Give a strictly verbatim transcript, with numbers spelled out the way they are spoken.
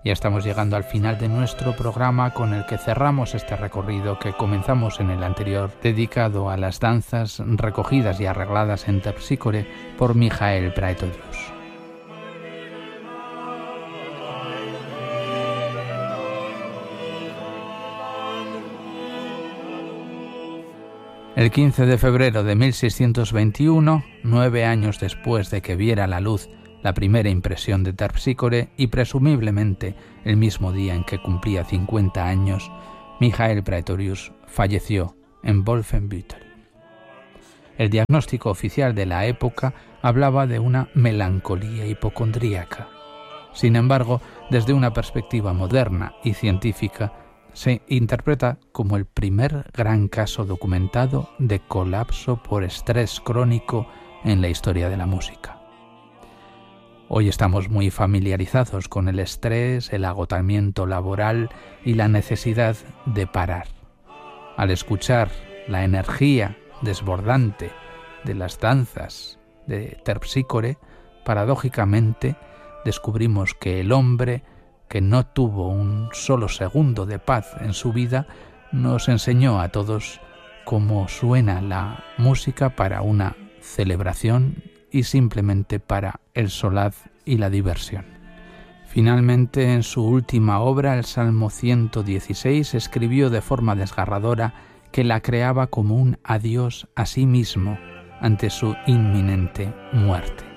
Ya estamos llegando al final de nuestro programa con el que cerramos este recorrido que comenzamos en el anterior, dedicado a las danzas recogidas y arregladas en Terpsícore por Michael Praetorius. El quince de febrero de mil seiscientos veintiuno, nueve años después de que viera la luz la primera impresión de Terpsícore y presumiblemente el mismo día en que cumplía cincuenta años, Michael Praetorius falleció en Wolfenbüttel. El diagnóstico oficial de la época hablaba de una melancolía hipocondríaca. Sin embargo, desde una perspectiva moderna y científica, se interpreta como el primer gran caso documentado de colapso por estrés crónico en la historia de la música. Hoy estamos muy familiarizados con el estrés, el agotamiento laboral y la necesidad de parar. Al escuchar la energía desbordante de las danzas de Terpsícore, paradójicamente descubrimos que el hombre, que no tuvo un solo segundo de paz en su vida, nos enseñó a todos cómo suena la música para una celebración y simplemente para el solaz y la diversión. Finalmente, en su última obra, el Salmo ciento dieciséis, escribió de forma desgarradora que la creaba como un adiós a sí mismo ante su inminente muerte.